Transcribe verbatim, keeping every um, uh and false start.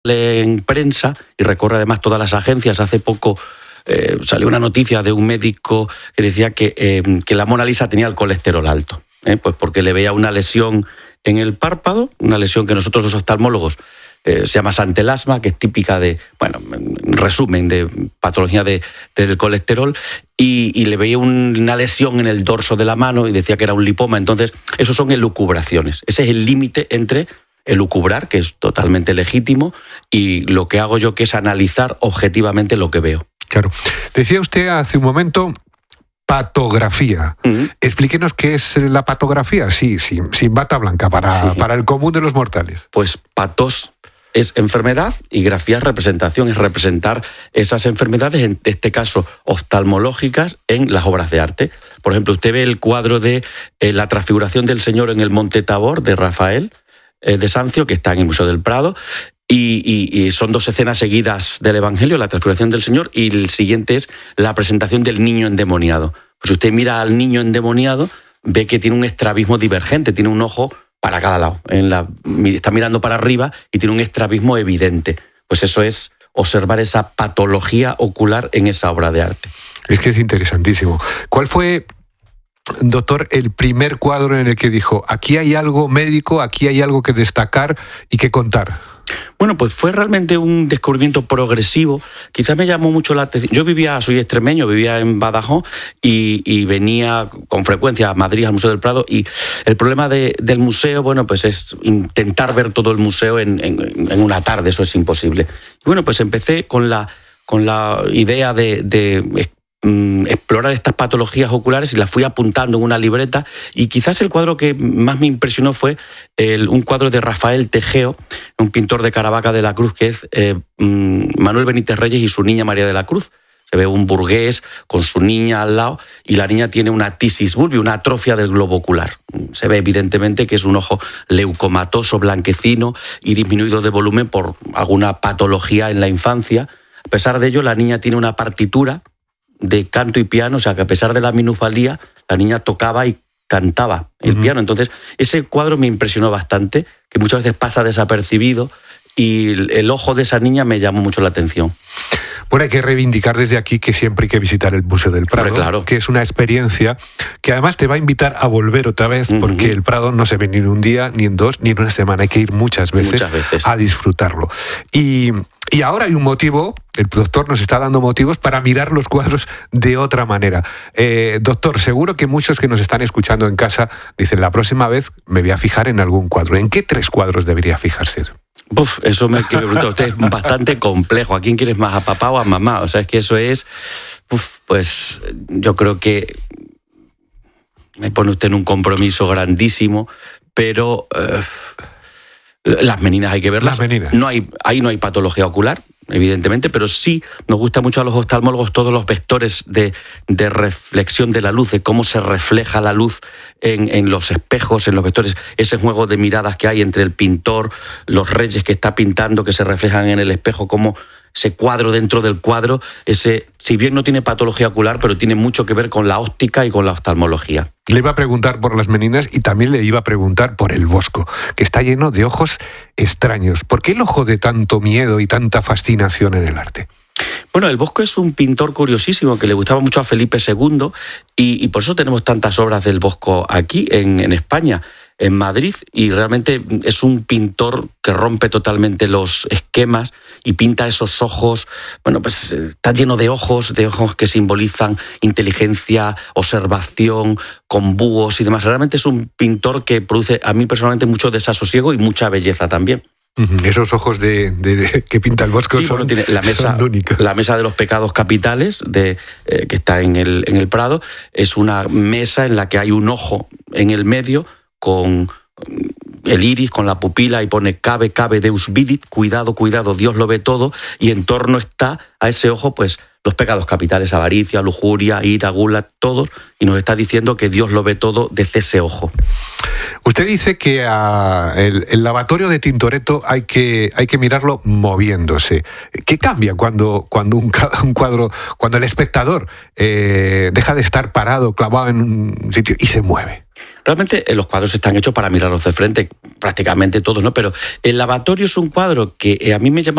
en prensa y recorre además todas las agencias. Hace poco eh, salió una noticia de un médico que decía que, eh, que la Mona Lisa tenía el colesterol alto, ¿eh? Pues porque le veía una lesión en el párpado, una lesión que nosotros los oftalmólogos eh, se llama santelasma, que es típica de, bueno, en resumen, de patología de, de, del colesterol, y, y le veía un, una lesión en el dorso de la mano y decía que era un lipoma. Entonces, eso son elucubraciones. Ese es el límite entre elucubrar, que es totalmente legítimo, y lo que hago yo, que es analizar objetivamente lo que veo. Claro. Decía usted hace un momento patografía. Uh-huh. Explíquenos qué es la patografía, sí, sí, sin bata blanca, para, sí. para el común de los mortales. Pues patos es enfermedad y grafía es representación, es representar esas enfermedades, en este caso oftalmológicas, en las obras de arte. Por ejemplo, usted ve el cuadro de eh, la transfiguración del Señor en el Monte Tabor, de Rafael eh, de Sancio, que está en el Museo del Prado, y, y, y son dos escenas seguidas del Evangelio, la transfiguración del Señor, y el siguiente es la presentación del niño endemoniado. Pues si usted mira al niño endemoniado, ve que tiene un estrabismo divergente, tiene un ojo para cada lado, en la, está mirando para arriba y tiene un estrabismo evidente. Pues eso es observar esa patología ocular en esa obra de arte. Es que es interesantísimo. ¿Cuál fue, doctor, el primer cuadro en el que dijo, aquí hay algo médico, aquí hay algo que destacar y que contar? Bueno, pues fue realmente un descubrimiento progresivo. Quizás me llamó mucho la atención. Yo vivía, soy extremeño, vivía en Badajoz y, y venía con frecuencia a Madrid, al Museo del Prado, y el problema de, del museo, bueno, pues es intentar ver todo el museo en, en, en una tarde, eso es imposible. Y bueno, pues empecé con la, con la idea de, de explorar estas patologías oculares y las fui apuntando en una libreta, y quizás el cuadro que más me impresionó fue el, un cuadro de Rafael Tejeo, un pintor de Caravaca de la Cruz, que es eh, Manuel Benítez Reyes y su niña María de la Cruz. Se ve un burgués con su niña al lado y la niña tiene una tisis bulbi, una atrofia del globo ocular. Se ve evidentemente que es un ojo leucomatoso, blanquecino y disminuido de volumen por alguna patología en la infancia. A pesar de ello, la niña tiene una partitura de canto y piano, o sea que a pesar de la minusvalía, la niña tocaba y cantaba el uh-huh. piano. Entonces, ese cuadro me impresionó bastante, que muchas veces pasa desapercibido, y el, el ojo de esa niña me llamó mucho la atención. Bueno, hay que reivindicar desde aquí que siempre hay que visitar el Museo del Prado, Hombre, claro. que es una experiencia que además te va a invitar a volver otra vez, uh-huh. porque el Prado no se ve ni en un día, ni en dos, ni en una semana. Hay que ir muchas veces, muchas veces. a disfrutarlo. Y, y ahora hay un motivo, el doctor nos está dando motivos para mirar los cuadros de otra manera. Eh, doctor, seguro que muchos que nos están escuchando en casa dicen, la próxima vez me voy a fijar en algún cuadro. ¿En qué tres cuadros debería fijarse? Uf, eso me pregunta usted, es bastante complejo. ¿A quién quieres más, a papá o a mamá? O sea, es que eso es, uf, pues yo creo que me pone usted en un compromiso grandísimo, pero eh, las meninas hay que verlas. Las meninas. No hay, ahí no hay patología ocular, evidentemente, pero sí nos gusta mucho a los oftalmólogos todos los vectores de, de reflexión de la luz, de cómo se refleja la luz en, en los espejos, en los vectores, ese juego de miradas que hay entre el pintor, los reyes que está pintando, que se reflejan en el espejo, como ese cuadro dentro del cuadro, ese, si bien no tiene patología ocular, pero tiene mucho que ver con la óptica y con la oftalmología. Le iba a preguntar por las meninas y también le iba a preguntar por el Bosco, que está lleno de ojos extraños. ¿Por qué el ojo de tanto miedo y tanta fascinación en el arte? Bueno, el Bosco es un pintor curiosísimo que le gustaba mucho a Felipe segundo y, y por eso tenemos tantas obras del Bosco aquí en, en España, en Madrid, y realmente es un pintor que rompe totalmente los esquemas y pinta esos ojos, bueno, pues está lleno de ojos, de ojos que simbolizan inteligencia, observación, con búhos y demás. Realmente es un pintor que produce a mí personalmente mucho desasosiego y mucha belleza también. Esos ojos de, de, de que pinta el Bosco, sí, son, bueno, tiene la mesa, son únicos. La mesa de los pecados capitales de, eh, que está en el, en el Prado es una mesa en la que hay un ojo en el medio con el iris, con la pupila, y pone cabe, cabe, Deus vidit, cuidado, cuidado, Dios lo ve todo, y en torno está a ese ojo pues los pecados capitales, avaricia, lujuria, ira, gula, todos, y nos está diciendo que Dios lo ve todo desde ese ojo. Usted dice que a el, el lavatorio de Tintoretto hay que, hay que mirarlo moviéndose. ¿Qué cambia cuando, cuando un, un cuadro, cuando el espectador eh, deja de estar parado, clavado en un sitio y se mueve? Realmente los cuadros están hechos para mirarlos de frente, prácticamente todos, ¿no? Pero el lavatorio es un cuadro que a mí me llama